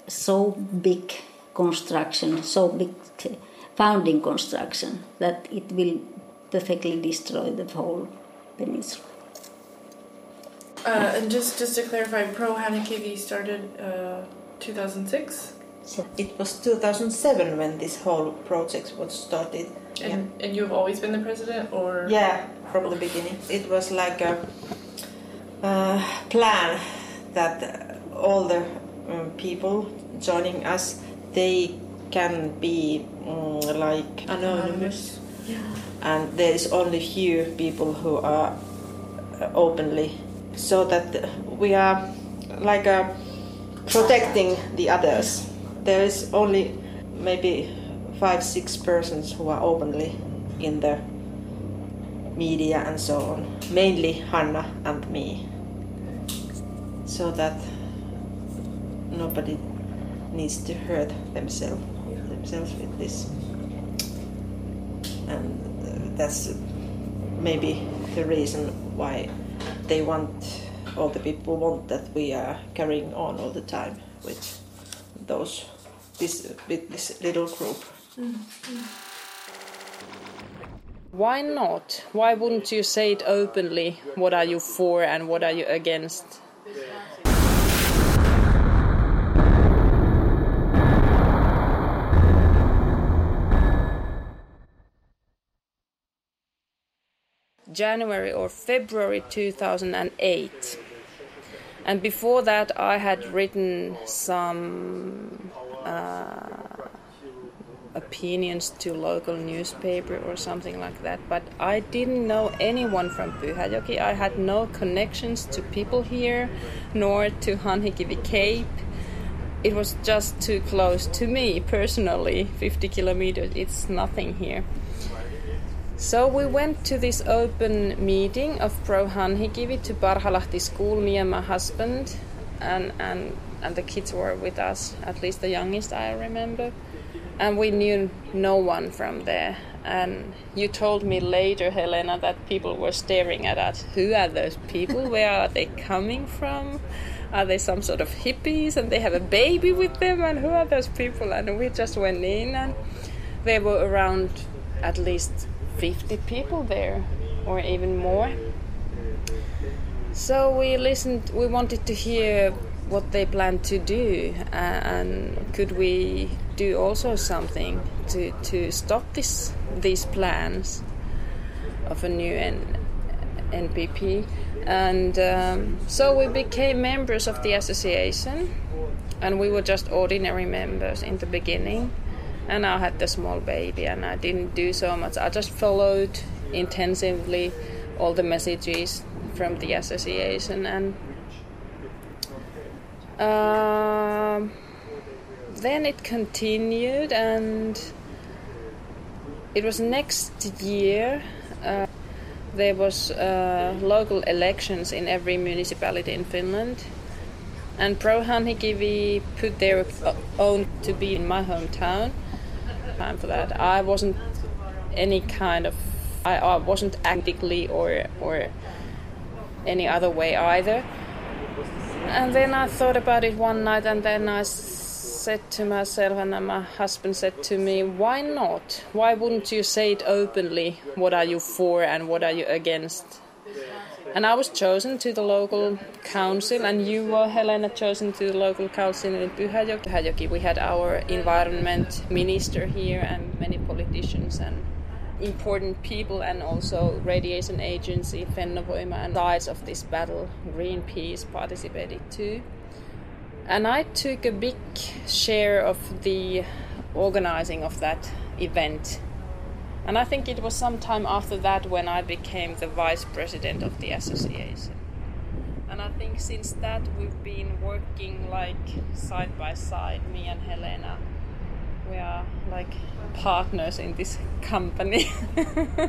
so big construction, so big founding construction, that it will perfectly destroy the whole peninsula. And just to clarify, ProHanhikivi started 2006? It was 2007 when this whole project was started. And you've always been the president, or? Yeah, from the beginning. It was like a plan that all the people joining us, they can be like anonymous. Yeah. And there is only few people who are openly, so that we are like protecting the others. There is only maybe 5-6 persons who are openly in the media and so on. Mainly Hanna and me. So that nobody needs to hurt themselves with this. And that's maybe the reason why they want, all the people want, that we are carrying on all the time with this little group. Mm-hmm. Why not? Why wouldn't you say it openly? What are you for and what are you against? January or February 2008. And before that I had written some opinions to local newspaper or something like that, but I didn't know anyone from Pyhäjoki. I had no connections to people here, nor to Hanhikivi Cape. It was just too close to me personally. 50 kilometers, it's nothing here. So we went to this open meeting of ProHanhikivi to Parhalahti school, me and my husband, and the kids were with us, at least the youngest I remember. And we knew no one from there. And you told me later, Helena, that people were staring at us. Who are those people? Where are they coming from? Are they some sort of hippies and they have a baby with them? And who are those people? And we just went in, and there were around at least 50 people there, or even more. So we listened. We wanted to hear what they planned to do, and could we do also something to stop these plans of a new NPP. And so we became members of the association, and we were just ordinary members in the beginning. And I had the small baby, and I didn't do so much. I just followed intensively all the messages from the association. And then it continued, and it was next year. There was local elections in every municipality in Finland. And ProHanhikivi put their own to be in my hometown. Time for that. I wasn't any kind of, I wasn't actively or any other way either. And then I thought about it one night, and then I said to myself, and my husband said to me, why not? Why wouldn't you say it openly? What are you for and what are you against? And I was chosen to the local council, and you were, Helena, chosen to the local council in Pyhäjoki. We had our environment minister here and many politicians and important people, and also radiation agency, Fennovoima, and sides of this battle, Greenpeace, participated too. And I took a big share of the organizing of that event. And I think it was some time after that when I became the vice president of the association. And I think since that we've been working like side by side, me and Helena. We are like partners in this company.